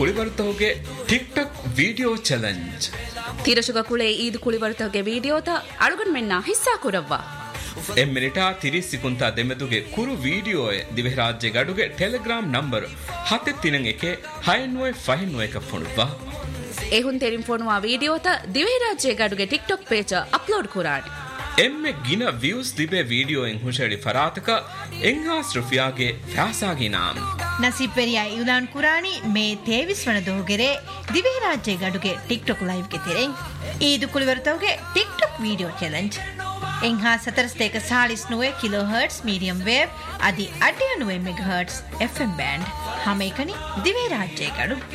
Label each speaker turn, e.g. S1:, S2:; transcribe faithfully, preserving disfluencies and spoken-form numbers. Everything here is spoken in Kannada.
S1: ಕುಳಿಬರ್ತವಗೆ ಟಿಕ್ಟಾಕ್ ವಿಡಿಯೋ ಚಾಲೆಂಜ್
S2: ತೀರಶುಗ ಕುಳೆ ಈದ್ ಕುಳಿಬರ್ತವಗೆ ವಿಡಿಯೋದ ಅಳುಗನ್ ಮೆನ್ನ ಹಿಸ್ಸಾ ಕುರವ್ವ
S1: ಎ ಮಿನಿಟಾ ತಿರಿಸ್ ಸಿಕುಂತಾ ದೆಮೆದುಗೆ ಕುರು ವಿಡಿಯೋ ದಿವೆ ರಾಜ್ಯ ಗಡುಗೆ ಟೆಲಿಗ್ರಾಮ್ ನಂಬರ್ ಹತ್ತೆ ತಿನಂ ಎಕೆ ಹೈನ್ವೈ ಫೈನ್ವೈ ಕಫುಣುವಾ
S2: ಎಹುನ್ ತೆರಿಂ ಫೋನುವಾ ವಿಡಿಯೋತ ದಿವೆ ರಾಜ್ಯ ಗಡುಗೆ ಟಿಕ್ಟಾಕ್ ಪೇಜ್ ಅಪ್ಲೋಡ್ ಕುರಾಡಿ
S1: ಎಮ್ಮೆ ಗಿನ ವ್ಯೂಸ್ ದಿಬೆ ವಿಡಿಯೋ ಎಂ ಹುಷಡಿ ಫರಾತಕ ಎಂಗಾಸ್ ರುಫಿಯಾಗೆ ಫ್ಯಾಸಾಗಿ ನಾಮ್
S3: ನಸೀಬ್ ಪೆರಿಯಾ ಇವ್ಲಾನ್ ಕುರಾನಿ ಮೇ ತೇವಿಸ್ ವನ ದೋಗೆರೆ ದಿವೆ ರಾಜ್ಯ ಗಡುಗೆ ಟಿಕ್ಟಾಕ್ ಲೈವ್ ಗೆ ತೆರೆಂ ಈದು ಕುಳಿವರ್ತವಗೆ TikTok video challenge ಎಂಹಾ ಸತರಸ್ತೇಕ ಸಾಳಿಸ್ ನುವೆ kilo hertz medium wave ಅದಿ ಅಡ್ಡಿಯ ನುವೆ ಮೆಗಾ ಹರ್ಟ್ಸ್ ಎಫ್ಎಂ ಬ್ಯಾಂಡ್ ಹಮೇಕನಿ ದಿವೆ ರಾಜ್ಯ ಗಡು